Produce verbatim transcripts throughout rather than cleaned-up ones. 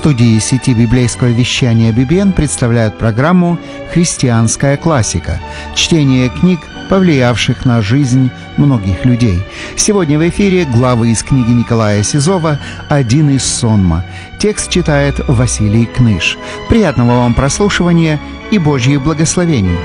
студии сети библейского вещания би би эн представляют программу «Христианская классика» – чтение книг, повлиявших на жизнь многих людей. Сегодня в эфире главы из книги Николая Сизова «Один из сонма». Текст читает Василий Кныш. Приятного вам прослушивания и Божьих благословений.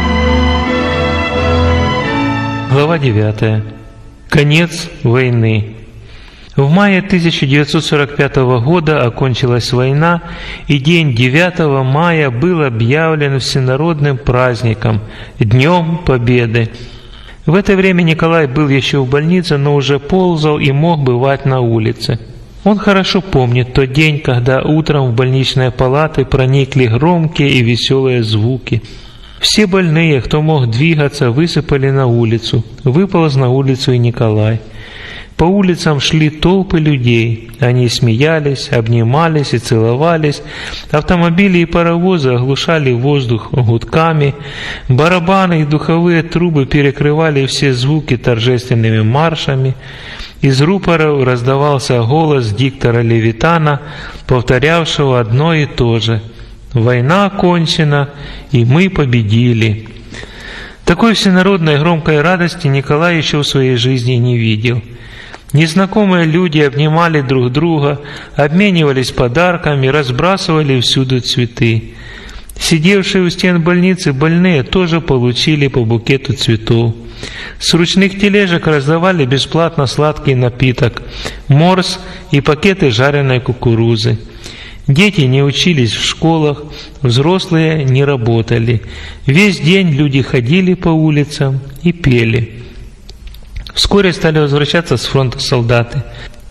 Глава девятая. Конец войны. В мае тысяча девятьсот сорок пятого года окончилась война, и день девятого мая был объявлен всенародным праздником – Днем Победы. В это время Николай был еще в больнице, но уже ползал и мог бывать на улице. Он хорошо помнит тот день, когда утром в больничные палаты проникли громкие и веселые звуки. Все больные, кто мог двигаться, высыпали на улицу. Выполз на улицу и Николай. По улицам шли толпы людей. Они смеялись, обнимались и целовались. Автомобили и паровозы оглушали воздух гудками. Барабаны и духовые трубы перекрывали все звуки торжественными маршами. Из рупоров раздавался голос диктора Левитана, повторявшего одно и то же: «Война окончена, и мы победили». Такой всенародной громкой радости Николай еще в своей жизни не видел. Незнакомые люди обнимали друг друга, обменивались подарками, разбрасывали всюду цветы. Сидевшие у стен больницы больные тоже получили по букету цветов. С ручных тележек раздавали бесплатно сладкий напиток – морс и пакеты жареной кукурузы. Дети не учились в школах, взрослые не работали. Весь день люди ходили по улицам и пели. Вскоре стали возвращаться с фронта солдаты.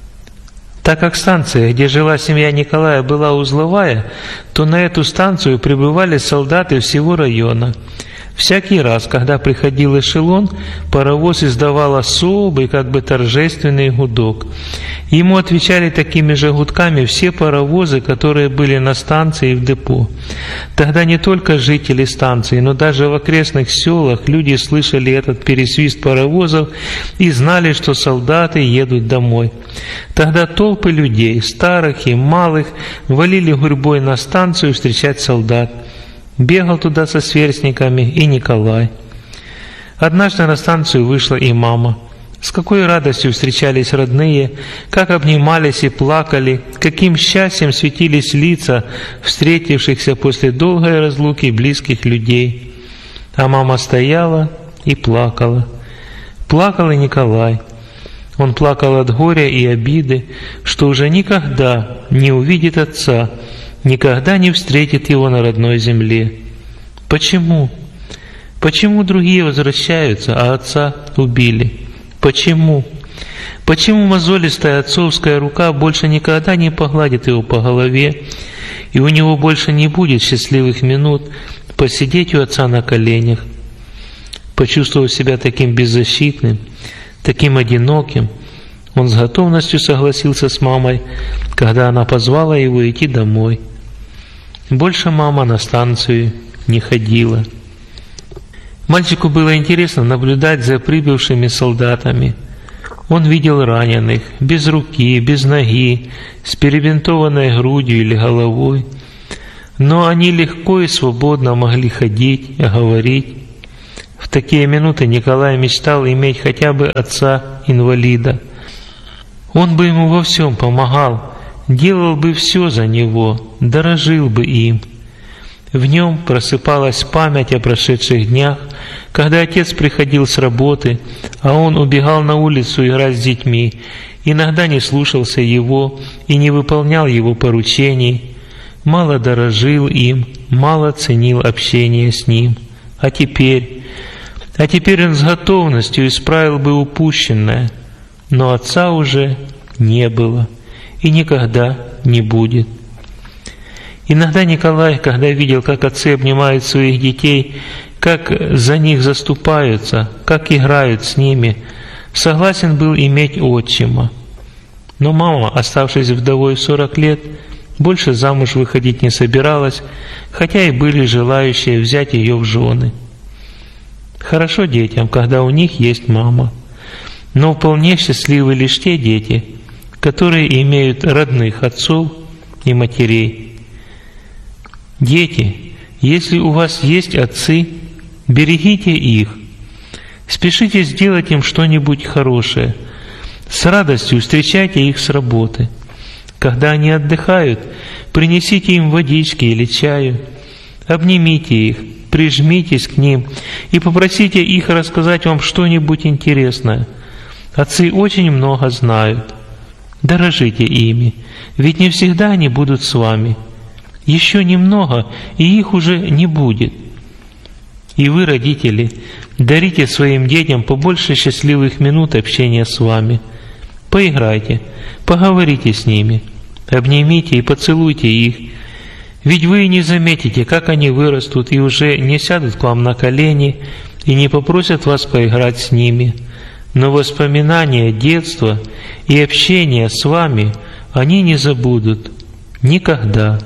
Так как станция, где жила семья Николая, была узловая, то на эту станцию прибывали солдаты всего района. Всякий раз, когда приходил эшелон, паровоз издавал особый, как бы торжественный гудок. Ему отвечали такими же гудками все паровозы, которые были на станции и в депо. Тогда не только жители станции, но даже в окрестных селах люди слышали этот пересвист паровозов и знали, что солдаты едут домой. Тогда толпы людей, старых и малых, валили гурьбой на станцию встречать солдат. Бегал туда со сверстниками и Николай. Однажды на станцию вышла и мама. С какой радостью встречались родные, как обнимались и плакали, каким счастьем светились лица встретившихся после долгой разлуки близких людей. А мама стояла и плакала. Плакал и Николай. Он плакал от горя и обиды, что уже никогда не увидит отца, никогда не встретит его на родной земле. Почему? Почему другие возвращаются, а отца убили? Почему? Почему мозолистая отцовская рука больше никогда не погладит его по голове, и у него больше не будет счастливых минут посидеть у отца на коленях? Почувствовав себя таким беззащитным, таким одиноким, он с готовностью согласился с мамой, когда она позвала его идти домой. Больше мама на станцию не ходила. Мальчику было интересно наблюдать за прибывшими солдатами. Он видел раненых, без руки, без ноги, с перебинтованной грудью или головой. Но они легко и свободно могли ходить, говорить. В такие минуты Николай мечтал иметь хотя бы отца-инвалида. Он бы ему во всем помогал, делал бы все за него, дорожил бы им. В нем просыпалась память о прошедших днях, когда отец приходил с работы, а он убегал на улицу играть с детьми, иногда не слушался его и не выполнял его поручений, мало дорожил им, мало ценил общение с ним. А теперь, а теперь он с готовностью исправил бы упущенное, но отца уже не было и никогда не будет. Иногда Николай, когда видел, как отцы обнимают своих детей, как за них заступаются, как играют с ними, согласен был иметь отчима. Но мама, оставшись вдовой в сорок лет, больше замуж выходить не собиралась, хотя и были желающие взять ее в жены. Хорошо детям, когда у них есть мама, но вполне счастливы лишь те дети, которые имеют родных отцов и матерей. Дети, если у вас есть отцы, берегите их. Спешите сделать им что-нибудь хорошее. С радостью встречайте их с работы. Когда они отдыхают, принесите им водички или чаю. Обнимите их, прижмитесь к ним и попросите их рассказать вам что-нибудь интересное. Отцы очень много знают. Дорожите ими, ведь не всегда они будут с вами. Еще немного, и их уже не будет. И вы, родители, дарите своим детям побольше счастливых минут общения с вами. Поиграйте, поговорите с ними, обнимите и поцелуйте их. Ведь вы не заметите, как они вырастут и уже не сядут к вам на колени и не попросят вас поиграть с ними. Но воспоминания детства и общения с вами они не забудут никогда.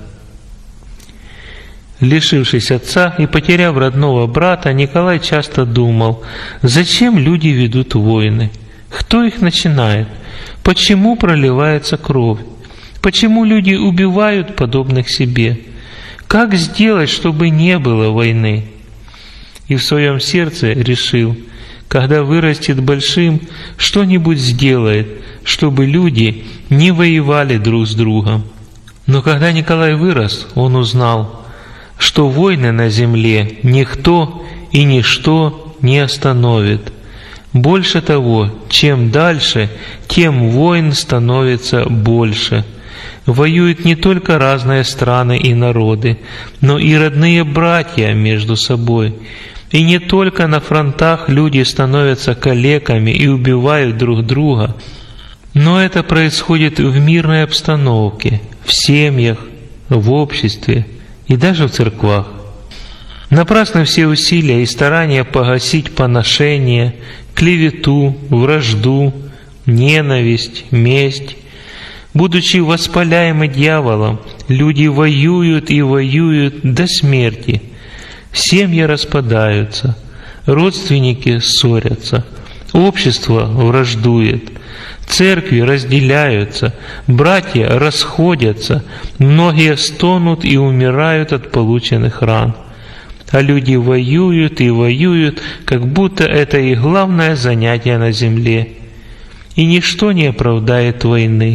Лишившись отца и потеряв родного брата, Николай часто думал, зачем люди ведут войны? Кто их начинает? Почему проливается кровь? Почему люди убивают подобных себе? Как сделать, чтобы не было войны? И в своем сердце решил, когда вырастет большим, что-нибудь сделает, чтобы люди не воевали друг с другом. Но когда Николай вырос, он узнал, что войны на земле никто и ничто не остановит. Больше того, чем дальше, тем войн становится больше. Воюют не только разные страны и народы, но и родные братья между собой. И не только на фронтах люди становятся калеками и убивают друг друга, но это происходит в мирной обстановке, в семьях, в обществе и даже в церквах. Напрасны все усилия и старания погасить поношение, клевету, вражду, ненависть, месть. Будучи воспаляемы дьяволом, люди воюют и воюют до смерти. Семьи распадаются, родственники ссорятся, общество враждует, церкви разделяются, братья расходятся, многие стонут и умирают от полученных ран. А люди воюют и воюют, как будто это их главное занятие на земле. И ничто не оправдает войны.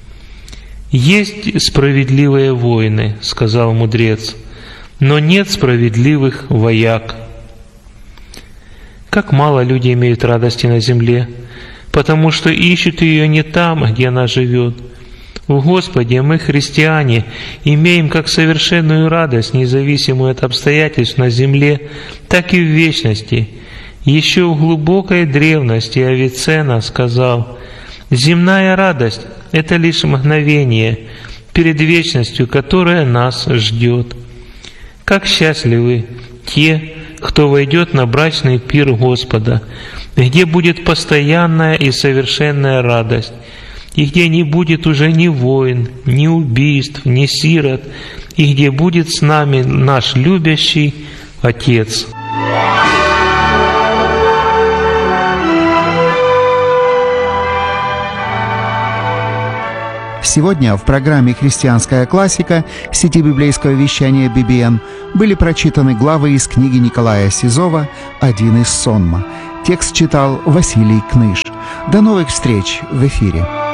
«Есть справедливые войны», — сказал мудрец, — «но нет справедливых вояк». Как мало люди имеют радости на земле, потому что ищут ее не там, где она живет. В Господе мы, христиане, имеем как совершенную радость, независимую от обстоятельств на земле, так и в вечности. Еще в глубокой древности Авиценна сказал: «Земная радость — это лишь мгновение перед вечностью, которая нас ждет». Как счастливы те, кто войдет на брачный пир Господа, где будет постоянная и совершенная радость, и где не будет уже ни войн, ни убийств, ни сирот, и где будет с нами наш любящий Отец. Сегодня в программе «Христианская классика» сети библейского вещания би би эн были прочитаны главы из книги Николая Сизова «Один из сонма». Текст читал Василий Кныш. До новых встреч в эфире.